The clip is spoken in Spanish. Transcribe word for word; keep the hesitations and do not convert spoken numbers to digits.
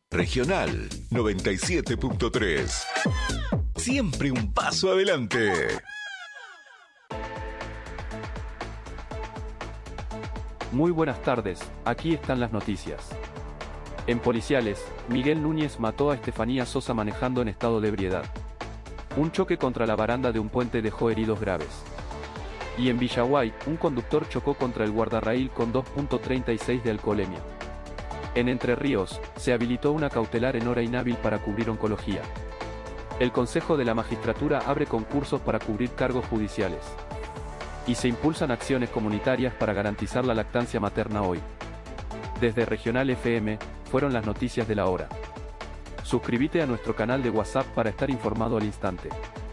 Regional noventa y siete punto tres. Siempre un paso adelante. Muy buenas tardes, aquí están las noticias. En Policiales, Miguel Núñez mató a Estefanía Sosa manejando en estado de ebriedad. Un choque contra la baranda de un puente dejó heridos graves. Y en Villaguay, un conductor chocó contra el guardarraíl con dos punto treinta y seis de alcoholemia. En Entre Ríos, se habilitó una cautelar en hora inhábil para cubrir oncología. El Consejo de la Magistratura abre concursos para cubrir cargos judiciales. Y se impulsan acciones comunitarias para garantizar la lactancia materna hoy. Desde Regional F M, fueron las noticias de la hora. Suscríbete a nuestro canal de WhatsApp para estar informado al instante.